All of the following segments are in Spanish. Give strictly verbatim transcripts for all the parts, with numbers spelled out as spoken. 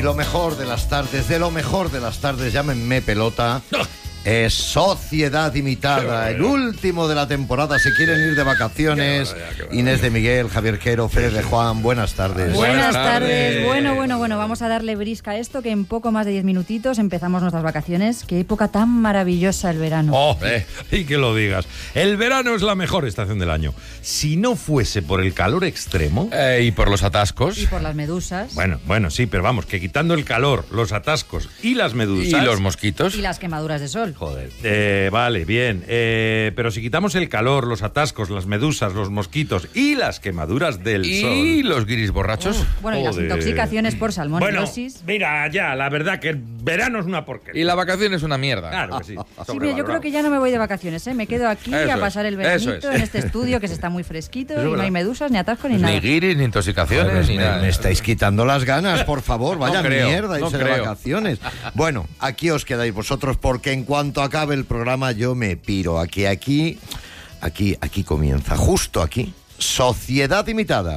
lo mejor de las tardes, de lo mejor de las tardes, llámenme pelota, es Sociedad Imitada, el último de la temporada. Se quieren ir de vacaciones. Inés de Miguel, Javier Quero, Félix de Juan, buenas tardes. Buenas tardes. Bueno, bueno, bueno, vamos a darle brisca a esto, que en poco más de diez minutitos empezamos nuestras vacaciones. Qué época tan maravillosa el verano. Oh, eh, y que lo digas. El verano es la mejor estación del año. Si no fuese por el calor extremo... Eh, y por los atascos. Y por las medusas. Bueno, bueno, sí, pero vamos, que quitando el calor, los atascos y las medusas... Y los mosquitos. Y las quemaduras de sol. Joder. Eh, vale, bien. Eh, pero si quitamos el calor, los atascos, las medusas, los mosquitos y las quemaduras del y sol... Y los guiris borrachos. Uh, bueno, y las Joder. intoxicaciones por salmonellosis. Bueno, mira, ya, la verdad que el verano es una porquería. Y la vacación es una mierda. Claro que sí. Sí, mira, yo creo que ya no me voy de vacaciones, ¿eh? Me quedo aquí Eso a es, pasar el eso veranito es. en este estudio que se está muy fresquito Eso y es no verdad. hay medusas, ni atascos, ni nada. Ni guiris, ni intoxicaciones, Joder, ni me, nada. me estáis quitando las ganas, por favor, vaya No creo, mierda, no irse de creo. vacaciones. Bueno, aquí os quedáis vosotros porque en cuanto acabe el programa yo me piro. Aquí, aquí, aquí, aquí comienza, justo aquí, Sociedad Imitada.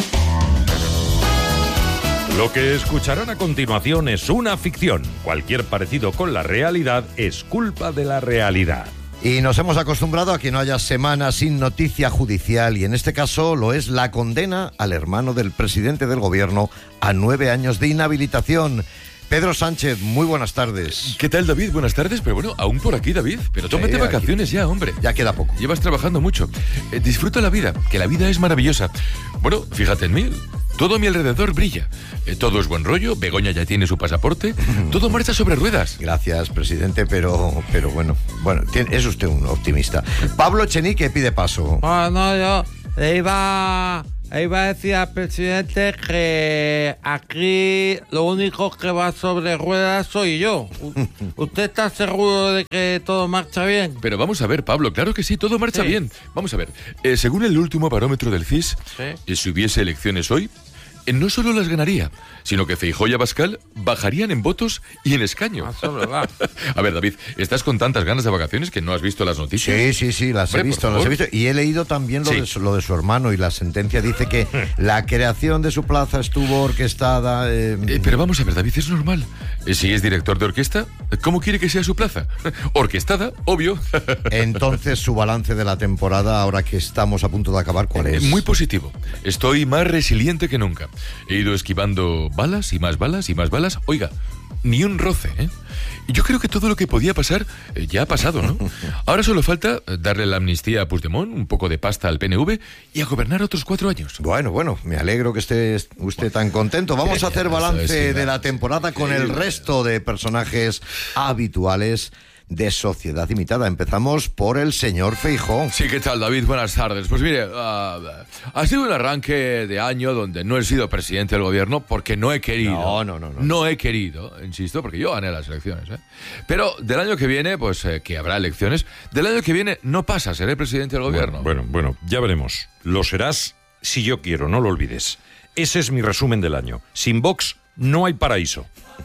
Lo que escucharán a continuación es una ficción. Cualquier parecido con la realidad es culpa de la realidad. Y nos hemos acostumbrado a que no haya semana sin noticia judicial, y en este caso lo es la condena al hermano del presidente del gobierno a nueve años de inhabilitación. Pedro Sánchez, muy buenas tardes. ¿Qué tal, David? Buenas tardes, pero bueno, aún por aquí, David. Pero tómate Sí, vacaciones aquí. ya, hombre. Ya queda poco. Llevas trabajando mucho. Eh, disfruta la vida, que la vida es maravillosa. Bueno, fíjate en mí. Todo a mi alrededor brilla. Eh, todo es buen rollo. Begoña ya tiene su pasaporte. Todo marcha sobre ruedas. Gracias, presidente, pero, pero bueno, bueno, tiene- es usted un optimista. Pablo Echenique pide paso. Ah, no, yo le iba, le iba a decir al presidente que aquí lo único que va sobre ruedas soy yo. U- ¿Usted está seguro de que todo marcha bien? Pero vamos a ver, Pablo, claro que sí, todo marcha Sí. bien. Vamos a ver, eh, según el último barómetro del C I S, Sí. eh, si hubiese elecciones hoy, eh, no solo las ganaría, sino que Feijóo y Abascal bajarían en votos y en escaño. Ah, eso es verdad. A ver, David, estás con tantas ganas de vacaciones que no has visto las noticias. Sí, sí, sí, las he Hombre, por visto, las he favor. visto. Y he leído también lo, Sí. de su, lo de su hermano, y la sentencia dice que la creación de su plaza estuvo orquestada. eh, Eh, pero vamos a ver, David, es normal. Eh, si es director de orquesta, ¿cómo quiere que sea su plaza? Orquestada, obvio. Entonces, su balance de la temporada, ahora que estamos a punto de acabar, ¿cuál es? Eh, Muy positivo. Estoy más resiliente que nunca. He ido esquivando balas y más balas y más balas. Oiga, ni un roce, ¿eh? Yo creo que todo lo que podía pasar eh, ya ha pasado, ¿no? Ahora solo falta eh, darle la amnistía a Puigdemont, un poco de pasta al P N V y a gobernar otros cuatro años. Bueno, bueno, me alegro que esté usted tan contento. Vamos a hacer Ya, balance sabes, sí, de la no. temporada con Sí, el bueno. resto de personajes habituales de Sociedad Imitada. Empezamos por el señor Feijóo. Sí, ¿qué tal, David? Buenas tardes. Pues mire, ah, ha sido un arranque de año donde no he sido presidente del gobierno porque no he querido. No, no, no, no. No he querido, insisto, porque yo gané las elecciones. ¿eh? Pero del año que viene, pues eh, que habrá elecciones, del año que viene no pasa, seré presidente del gobierno. Bueno, bueno, bueno, ya veremos. Lo serás si yo quiero, no lo olvides. Ese es mi resumen del año. Sin Vox no hay paraíso.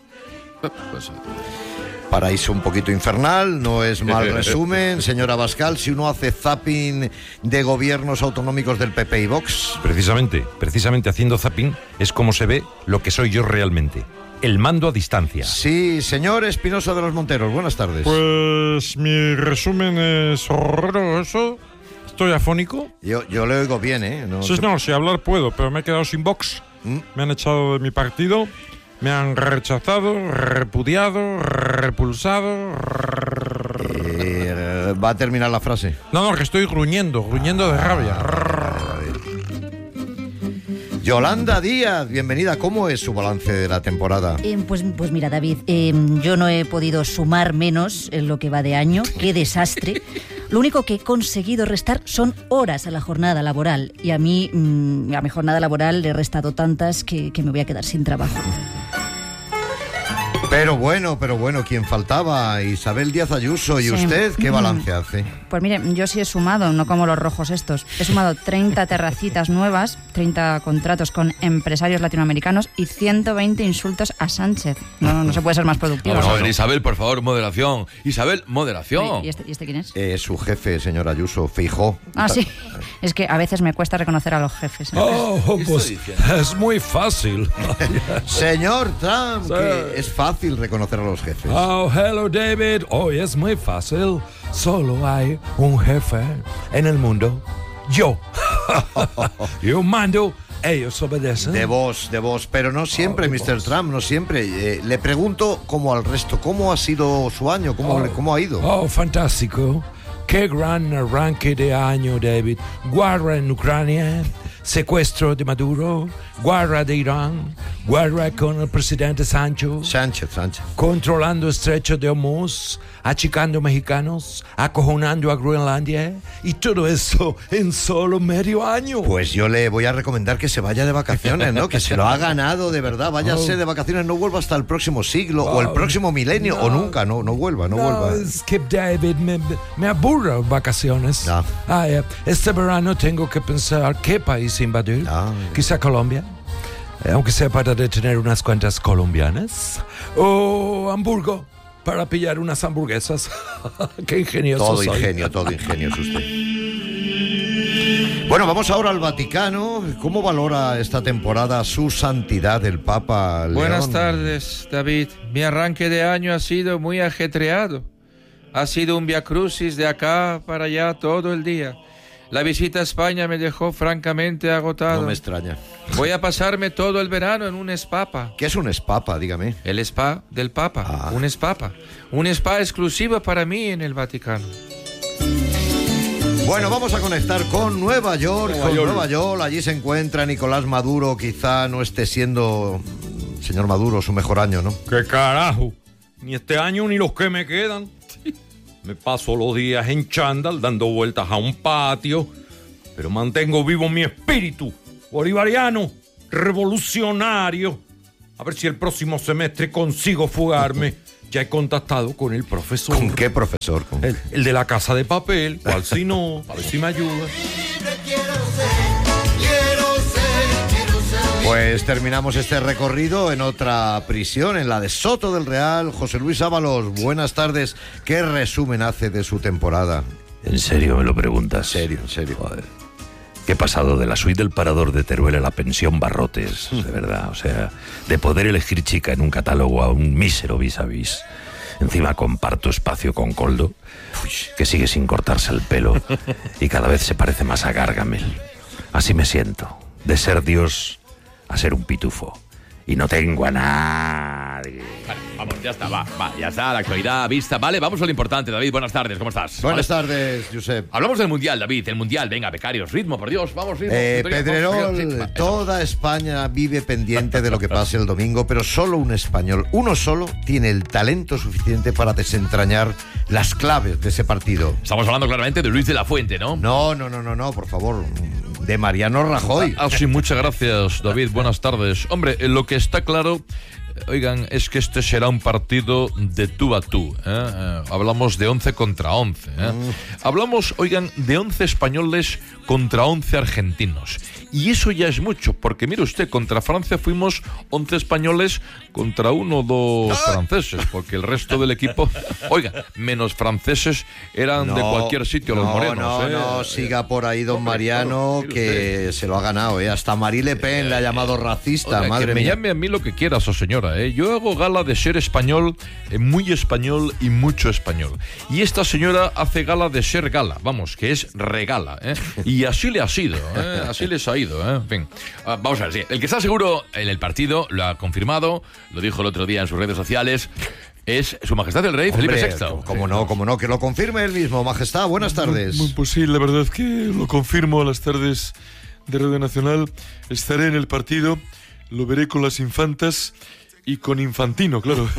Pues, Paraíso un poquito infernal, no es mal resumen. Señora Abascal, si uno hace zapping de gobiernos autonómicos del P P y Vox... Precisamente, precisamente haciendo zapping es como se ve lo que soy yo realmente. El mando a distancia. Sí, señor Espinosa de los Monteros, buenas tardes. Pues mi resumen es horroroso. Estoy afónico. Yo, yo le oigo bien, ¿eh? No Sí, se- no, si hablar puedo, pero me he quedado sin Vox. ¿Mm? Me han echado de mi partido. Me han rechazado, repudiado, repulsado. Eh, va a terminar la frase. No, no, que estoy gruñendo, gruñendo de rabia. Yolanda Díaz, bienvenida. ¿Cómo es su balance de la temporada? Eh, pues, pues mira, David, eh, yo no he podido sumar menos en lo que va de año. ¡Qué desastre! Lo único que he conseguido restar son horas a la jornada laboral. Y a mí, mmm, a mi jornada laboral le he restado tantas que, que me voy a quedar sin trabajo. Pero bueno, pero bueno, quien faltaba, Isabel Díaz Ayuso. ¿Y Sí. usted qué balance hace? Pues mire, yo sí he sumado, no como los rojos estos. He sumado treinta terracitas nuevas, treinta contratos con empresarios latinoamericanos y ciento veinte insultos a Sánchez. No, no se puede ser más productivo. Vamos a ver, Isabel, por favor, moderación. Isabel, moderación. ¿Y este, ¿Y este quién es? Eh, su jefe, señor Ayuso, Feijóo. Ah, sí. Es que a veces me cuesta reconocer a los jefes. ¿eh? Oh, pues diciendo? es muy fácil. Señor Trump, Sí. que es fácil reconocer a los jefes. Oh, hello David. Hoy es muy fácil. Solo hay un jefe en el mundo. Yo. Yo mando, ellos obedecen. De vos, de vos, pero no siempre, Oh, de mister vos. Trump, no siempre. Eh, le pregunto, como al resto, ¿cómo ha sido su año? ¿Cómo, le- cómo ha ido? Oh, fantástico. Qué gran arranque de año, David. Guerra en Ucrania, secuestro de Maduro, guerra de Irán, guerra con el presidente Sancho, Sánchez, Sánchez. controlando estrecho de Hormuz, achicando mexicanos, acojonando a Groenlandia, y todo eso en solo medio año. Pues yo le voy a recomendar que se vaya de vacaciones, ¿no? Que se lo ha ganado de verdad. Váyase Oh. de vacaciones, no vuelva hasta el próximo siglo o el Oh, próximo milenio no. o nunca, no, no vuelva, no, vuelva. es que David, me, me aburro vacaciones. No. Ah, eh, este verano tengo que pensar qué país invadir. No. Quizá Colombia, eh, aunque sea para detener unas cuantas colombianas. O Hamburgo, para pillar unas hamburguesas. Qué ingenioso Todo soy. ingenio, todo ingenio es usted. Bueno, vamos ahora al Vaticano. ¿Cómo valora esta temporada su santidad el Papa León? Buenas tardes, David. Mi arranque de año ha sido muy ajetreado. Ha sido un viacrucis de acá para allá todo el día. La visita a España me dejó francamente agotado. No me extraña. Voy a pasarme todo el verano en un spa. ¿Qué es un espapa? Dígame. El spa del Papa. Ah. Un spa. Un spa exclusivo para mí en el Vaticano. Bueno, vamos a conectar con Nueva York, Nueva con York. Nueva York. Allí se encuentra Nicolás Maduro. Quizá no esté siendo, señor Maduro, su mejor año, ¿no? ¿Qué carajo? Ni este año ni los que me quedan. Me paso los días en chándal dando vueltas a un patio, pero mantengo vivo mi espíritu bolivariano, revolucionario. A ver si el próximo semestre consigo fugarme. Ya he contactado con el profesor. ¿Con qué profesor? ¿Con El, el de la casa de papel, cual si no, a ver si me ayuda. Pues terminamos este recorrido en otra prisión, en la de Soto del Real. José Luis Ábalos, buenas tardes. ¿Qué resumen hace de su temporada? ¿En serio me lo preguntas? En serio, en serio. Joder. ¿Qué he pasado de la suite del Parador de Teruel a la pensión Barrotes? De verdad, o sea, de poder elegir chica en un catálogo a un mísero vis a vis. Encima comparto espacio con Coldo, que sigue sin cortarse el pelo y cada vez se parece más a Gargamel. Así me siento, de ser Dios a ser un pitufo. Y no tengo a nadie. Vale, vamos, ya está, va, va, ya está, la actualidad vista. Vale, vamos a lo importante, David. Buenas tardes, ¿cómo estás? Buenas Vale. tardes, Josep. Hablamos del Mundial, David, el Mundial. Venga, becarios, ritmo, por Dios, vamos, ritmo. Eh, Sintonía, vamos, Pedrerol, ritmo. Eso. toda España vive pendiente de lo que pase el domingo, pero solo un español, uno solo, tiene el talento suficiente para desentrañar las claves de ese partido. Estamos hablando claramente de Luis de la Fuente, ¿no? No, no, no, no, no, por favor, de Mariano Rajoy. Ah, sí, muchas gracias, David. Buenas tardes. Hombre, eh, lo que está claro, eh, oigan, es que este será un partido de tú a tú. ¿eh? Eh, hablamos de once contra once. ¿eh? Hablamos, oigan, de once españoles contra once argentinos. Y eso ya es mucho, porque mire usted, contra Francia fuimos once españoles contra uno o dos franceses, porque el resto del equipo, oiga, menos franceses eran de cualquier sitio, los no, morenos. No, ¿eh? no, siga por ahí don Hombre, Mariano, claro, mire que se lo ha ganado, ¿eh? Hasta Marie Le Pen le ha llamado racista, Oiga, madre que me mía. llame a mí lo que quiera, esa señora, ¿eh? Yo hago gala de ser español, eh, muy español y mucho español. Y esta señora hace gala de ser gala, vamos, que es regala, ¿eh? Y así le ha sido, ¿eh? Así les ha ido, ¿eh? En fin, ah, vamos a ver, sí. El que está seguro en el partido, lo ha confirmado, lo dijo el otro día en sus redes sociales, es Su Majestad el Rey, Hombre, Felipe sexto. Como no, como no, que lo confirme él mismo. Majestad, buenas tardes. Pues sí, la verdad que lo confirmo a las tardes de Radio Nacional. Estaré en el partido, lo veré con las infantas y con Infantino, claro.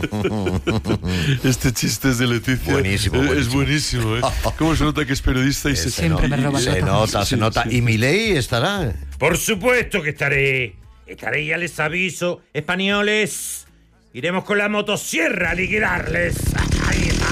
Este chiste es de Leticia. Buenísimo, Eh, buenísimo. Es buenísimo, ¿eh? ¿Cómo se nota que es periodista y se Siempre me roba Se todo. nota, se Sí, nota. sí. ¿Y Milei estará? Por supuesto que estaré. Estaré, ya les aviso, españoles. iremos con la motosierra a liquidarles. Ahí va.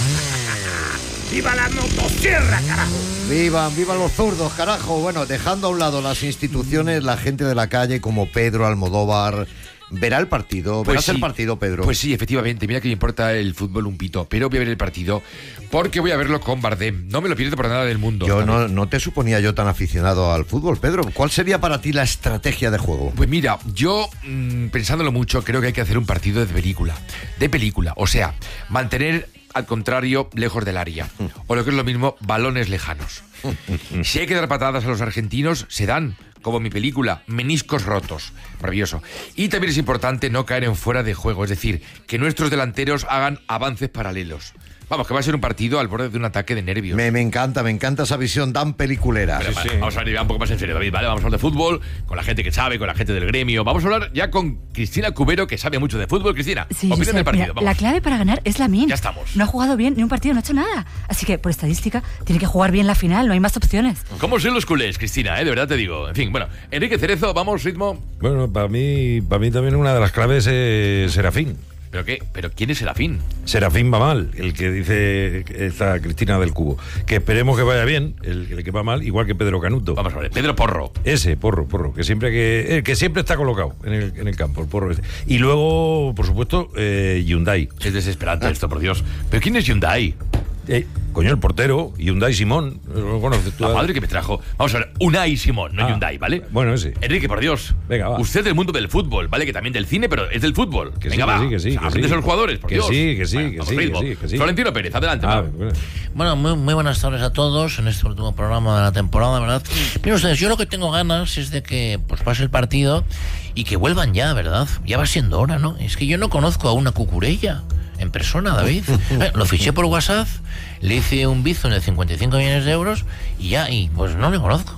¡Viva la motosierra, carajo! Vivan, vivan los zurdos, carajo. Bueno, dejando a un lado las instituciones, la gente de la calle como Pedro Almodóvar verá el partido. Pues ¿Verás sí. el partido, Pedro? Pues sí, efectivamente. Mira que me importa el fútbol un pito, pero voy a ver el partido porque voy a verlo con Bardem. No me lo pierdo por nada del mundo. Yo no, no te suponía yo tan aficionado al fútbol, Pedro. ¿Cuál sería para ti la estrategia de juego? Pues mira, yo, mmm, pensándolo mucho, creo que hay que hacer un partido de película. De película. O sea, mantener, al contrario, lejos del área. O lo que es lo mismo, balones lejanos. Si hay que dar patadas a los argentinos, se dan, como en mi película, meniscos rotos. Maravilloso. Y también es importante no caer en fuera de juego, es decir, que nuestros delanteros hagan avances paralelos. Vamos, que va a ser un partido al borde de un ataque de nervios. Me, me encanta, me encanta esa visión tan peliculera. Pero, sí, sí. Vamos a hablar un poco más en serio, David, ¿vale? Vamos a hablar de fútbol, con la gente que sabe, con la gente del gremio. Vamos a hablar ya con Cristina Cubero, que sabe mucho de fútbol. Cristina, Sí, opinión Josep, del partido. mira, Vamos. la clave para ganar es Lamine. Ya estamos. No ha jugado bien ni un partido, no ha hecho nada. Así que, por estadística, tiene que jugar bien la final, no hay más opciones. ¿Cómo son los culés, Cristina? ¿eh? De verdad te digo. En fin, bueno, Enrique Cerezo, vamos, ritmo. Bueno, para mí, para mí también una de las claves es Serafín. ¿Pero qué? ¿Pero quién es Serafín? Serafín va mal, el que dice esta Cristina del Cubo. Que esperemos que vaya bien, el, el que va mal, igual que Pedro Canuto. Vamos a ver, Pedro Porro. Ese, Porro, Porro, que siempre que, el que siempre está colocado en el, en el campo, el Porro ese. Y luego, por supuesto, eh, Hyundai. Es desesperante esto, por Dios. ¿Pero quién es Hyundai? Eh, coño, el portero, Hyundai Simón. ¿Lo conoces tú? La madre que me trajo. Vamos a ver, Unai Simón, no Ah, Hyundai, ¿vale? Bueno, ese. Enrique, por Dios. Venga, va. Usted del mundo del fútbol, ¿vale? Que también del cine, pero es del fútbol. Que Venga, sí, va. que sí, que sí, O sea, que aprendes sí. a los jugadores, por Que Dios. sí, que sí, Bueno, que vamos, sí, que ritmo. sí, que sí. Florentino Pérez, adelante. Ah, va. bueno. Bueno, muy, muy buenas tardes a todos en este último programa de la temporada, ¿verdad? Miren ustedes, yo lo que tengo ganas es de que pues pase el partido y que vuelvan ya, ¿verdad? Ya va siendo hora, ¿no? Es que yo no conozco a una Cucurella en persona, David. Eh, lo fiché por WhatsApp, le hice un bizum de cincuenta y cinco millones de euros y ya, y pues no le conozco.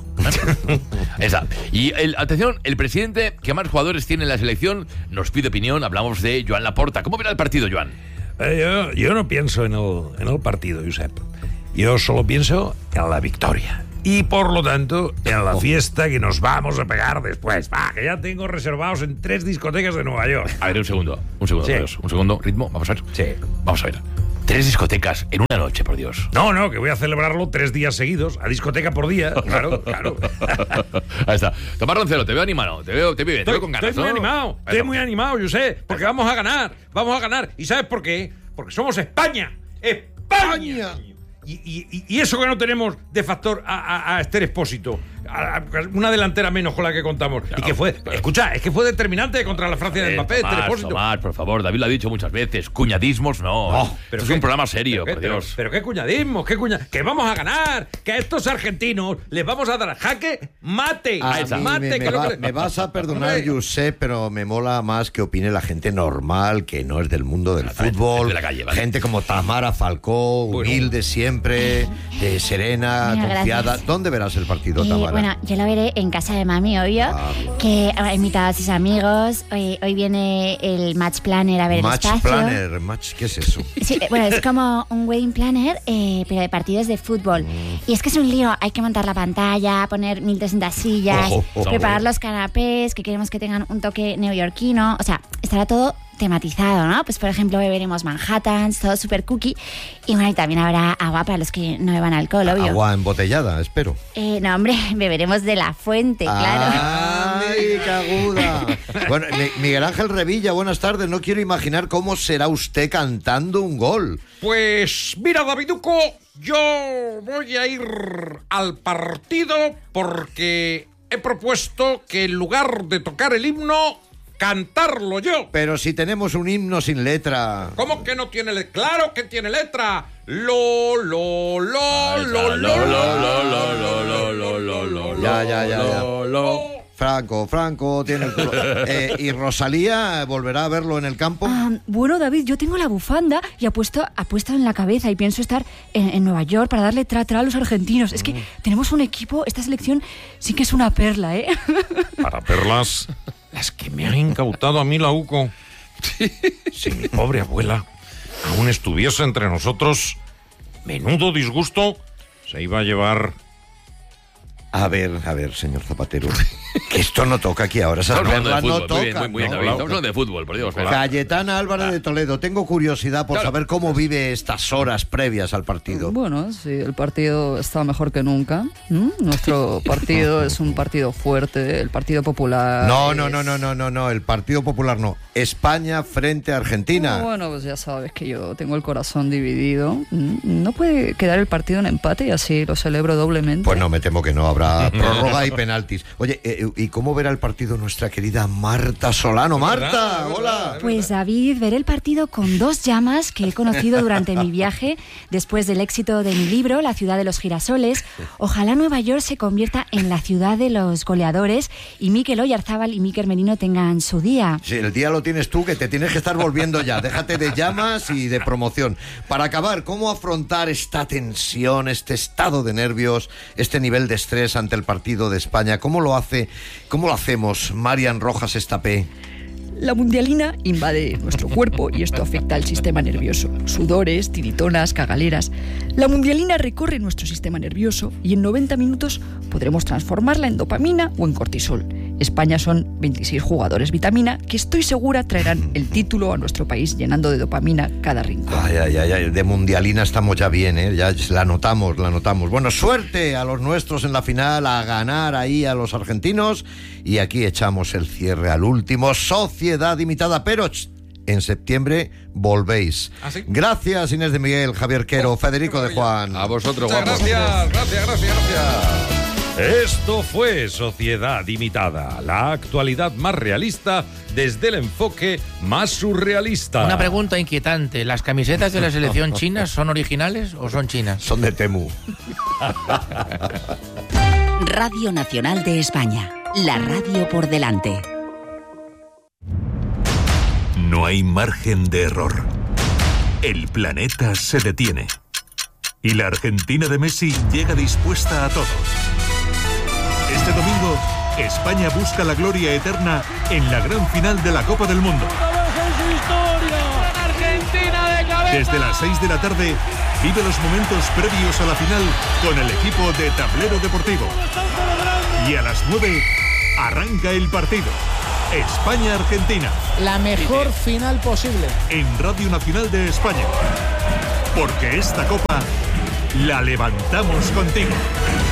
Esa. Y el, atención, el presidente que más jugadores tiene en la selección nos pide opinión. Hablamos de Joan Laporta. ¿Cómo verá el partido, Joan? Eh, yo, yo no pienso en el, en el partido, Josep. Yo solo pienso en la victoria. Y por lo tanto, en la fiesta que nos vamos a pegar después. Va, que ya tengo reservados en tres discotecas de Nueva York. A ver, un segundo. Un segundo, Sí. por Dios. Un segundo. Ritmo, vamos a ver. Sí. Vamos a ver. Tres discotecas en una noche, por Dios. No, no, que voy a celebrarlo tres días seguidos, a discoteca por día. Claro, claro. Ahí está. Tomás Roncero, te veo animado. Te veo, te veo, bien, te veo con ganas, estoy muy ¿no? animado, estoy Eso. muy animado, yo sé, porque vamos a ganar, vamos a ganar. ¿Y sabes por qué? Porque somos España. ¡España! Y, y- y eso que no tenemos de factor a, a, a Esther Expósito, a- a- una delantera menos con la que contamos. Y que fue, escucha, es que fue determinante contra la Francia de Eh, Mbappé, Esther Tomás, Expósito. Tomás, por favor, David lo ha dicho muchas veces. Cuñadismos no. No, pero es qué- un programa serio, pero por qué- Dios. Pero, pero qué cuñadismo, qué cuña, que vamos a ganar, que a estos argentinos les vamos a dar jaque mate, A mí mate, me, que me es lo va- que le- me vas a perdonar, Hombre. Josep, pero me mola más que opine la gente normal, que no es del mundo del Exactamente, fútbol. gente de la calle, ¿vale? Gente como Tamara Falcó, humilde siempre, eh, serena, Bueno, confiada. gracias. ¿Dónde verás el partido, Eh, Tamara? bueno, yo lo veré en casa de mami, obvio, Ah, bien. que ha invitado a sus amigos. Hoy, hoy viene el match planner a ver Match el espacio. Planner, match, ¿qué es eso? Sí, eh, bueno, es como un wedding planner, eh, pero de partidos de fútbol. Y es que es un lío, hay que montar la pantalla, poner mil doscientas sillas, Ojo, ojo. preparar los canapés, que queremos que tengan un toque neoyorquino. O sea, estará todo tematizado, ¿no? Pues por ejemplo, beberemos Manhattans, todo súper cookie. Y bueno, y también habrá agua para los que no beban alcohol, obvio. Agua embotellada, espero. Eh, no, hombre, beberemos de la fuente, claro. ¡Ay, qué aguda! Bueno, Mi- Miguel Ángel Revilla, buenas tardes. No quiero imaginar cómo será usted cantando un gol. Pues mira, Daviduco, yo voy a ir al partido porque he propuesto que en lugar de tocar el himno, cantarlo yo. Pero si tenemos un himno sin letra. ¿Cómo que no tiene letra? ¡Claro que tiene letra! Lo, lo, lo, lo, lo, lo, Ya, ya, ya, ya. Franco, Franco tiene el culo. Eh, ¿Y Rosalía volverá a verlo en el campo? Ah, bueno, David, yo tengo la bufanda y apuesto, apuesto en la cabeza y pienso estar en, en Nueva York para darle tra-tra a los argentinos. Es que tenemos un equipo, esta selección sí que es una perla, ¿eh? Para perlas, las que me han incautado a mí la UCO. Si mi pobre abuela aún estuviese entre nosotros, menudo disgusto se iba a llevar A ver, a ver, señor Zapatero, que esto no toca aquí ahora. Esas Estamos hablando de perlas fútbol, no muy bien, tocan. muy bien, ¿no? David. Estamos hablando de fútbol, por Dios. Cayetana Álvarez de Toledo, tengo curiosidad por Claro. saber cómo vive estas horas previas al partido. Bueno, sí, el partido está mejor que nunca. ¿Mm? Nuestro partido es un partido fuerte, el Partido Popular. No, es- no, no, no, no, no, no, el Partido Popular no. España frente a Argentina. Bueno, pues ya sabes que yo tengo el corazón dividido. ¿Mm? No puede quedar el partido en empate y así lo celebro doblemente. Pues no, me temo que no habrá prórroga y penaltis. Oye, eh, ¿y cómo verá el partido nuestra querida Marta Solano? Marta, hola. Pues David, veré el partido con dos llamas que he conocido durante mi viaje después del éxito de mi libro, La ciudad de los girasoles. Ojalá Nueva York se convierta en la ciudad de los goleadores y Mikel Oyarzábal y Mikel Merino tengan su día. Sí, el día lo tienes tú, que te tienes que estar volviendo ya. Déjate de llamas y de promoción. Para acabar, ¿cómo afrontar esta tensión, este estado de nervios, este nivel de estrés ante el partido de España? ¿Cómo lo hace, cómo lo hacemos, Marian Rojas Estapé? La mundialina invade nuestro cuerpo y esto afecta al sistema nervioso. Sudores, tiritonas, cagaleras. La mundialina recorre nuestro sistema nervioso y en noventa minutos podremos transformarla en dopamina o en cortisol. España son veintiséis jugadores vitamina que estoy segura traerán el título a nuestro país llenando de dopamina cada rincón. Ay, ay, ay, ay, de mundialina estamos ya bien, ¿eh? Ya la notamos, la notamos. Bueno, suerte a los nuestros en la final, a ganar ahí a los argentinos. Y aquí echamos el cierre al último. Sociedad imitada, pero ch, en septiembre volvéis. ¿Ah, sí? Gracias, Inés de Miguel, Javier Quero, Oh, Federico de Juan. A vosotros, Muchas guapos. gracias, gracias, gracias, gracias. Esto fue Sociedad Imitada, la actualidad más realista desde el enfoque más surrealista. Una pregunta inquietante. ¿Las camisetas de la selección china son originales o son chinas? Son de Temu. Radio Nacional de España. La radio por delante. No hay margen de error. El planeta se detiene. Y la Argentina de Messi llega dispuesta a todo. Este domingo, España busca la gloria eterna en la gran final de la Copa del Mundo. Desde las seis de la tarde, vive los momentos previos a la final con el equipo de Tablero Deportivo. Y a las nueve, arranca el partido. España-Argentina. La mejor final posible. En Radio Nacional de España. Porque esta copa la levantamos contigo.